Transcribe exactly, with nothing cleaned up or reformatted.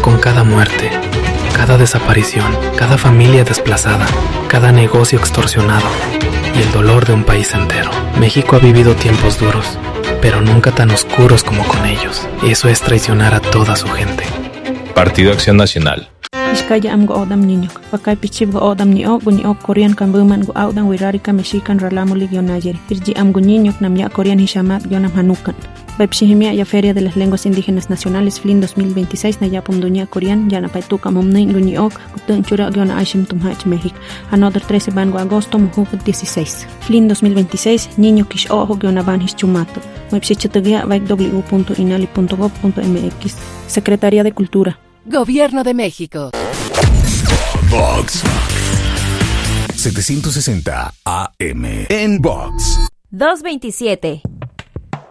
con cada muerte, cada desaparición, cada familia desplazada, cada negocio extorsionado y el dolor de un país entero. México ha vivido tiempos duros, pero nunca tan oscuros como con ellos. Eso es traicionar a toda su gente. Partido Acción Nacional. Iskaya am go odam niño, pakay pichib go odam ni o, guni o Korean kan buman go audan wirarika mexican ralamo ligyon ayer. Irji am go niño nam ya Korean hishamat yonam hanukan. Baipshihimia ya Feria de las Lenguas Indígenas Nacionales F L I N dos mil veintiséis na ya pumdunya Korean ya na paituka mumnay guni o, gutun chura gyon aishim tumhach México. Another trece ban go agosto muhuk dieciséis. F L I N dos mil veintiséis niño kish ojo gyon aban hischumato. Webshichatugia vaik w punto inali punto gob punto m x. Secretaría de Cultura. Gobierno de México. Vox setecientos sesenta A M en Vox. dos veintisiete.